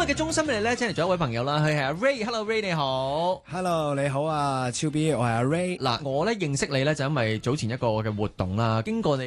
嘅中心嚟咧，請嚟咗一位朋友啦，佢係阿 Ray。Hello Ray，你好。 Hello，你好啊，超 B，我係阿 Ray。 嗱，我咧認識你咧就因為早前一個嘅活動啦，經過你